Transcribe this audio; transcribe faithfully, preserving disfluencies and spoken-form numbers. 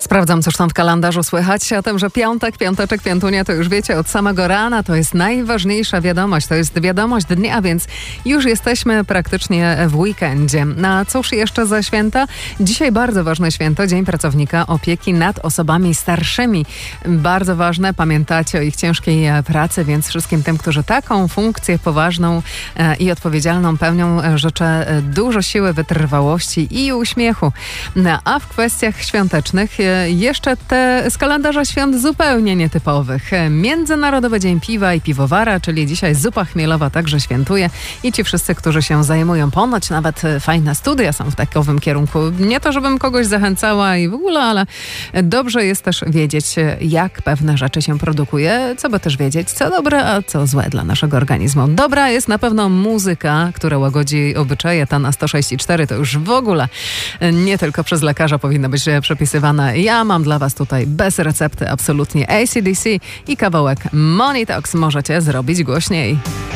Sprawdzam, cóż tam w kalendarzu słychać. O tym, że piątek, piąteczek, piątunia, to już wiecie, od samego rana to jest najważniejsza wiadomość. To jest wiadomość dnia, więc już jesteśmy praktycznie w weekendzie. A cóż jeszcze za święta? Dzisiaj bardzo ważne święto, Dzień Pracownika Opieki nad Osobami Starszymi. Bardzo ważne, pamiętacie o ich ciężkiej pracy, więc wszystkim tym, którzy taką funkcję poważną i odpowiedzialną pełnią, życzę dużo siły, wytrwałości i uśmiechu. A w kwestiach świątecznych jeszcze te z kalendarza świąt zupełnie nietypowych. Międzynarodowy Dzień Piwa i Piwowara, czyli dzisiaj zupa chmielowa także świętuje i ci wszyscy, którzy się zajmują, ponoć nawet fajne studia są w takowym kierunku. Nie to, żebym kogoś zachęcała i w ogóle, ale dobrze jest też wiedzieć, jak pewne rzeczy się produkuje, co by też wiedzieć, co dobre, a co złe dla naszego organizmu. Dobra jest na pewno muzyka, która łagodzi obyczaje. Ta na sto sześć i cztery to już w ogóle nie tylko przez lekarza powinna być przepisywana. Ja mam dla was tutaj bez recepty absolutnie A C D C i kawałek Money Talks możecie zrobić głośniej.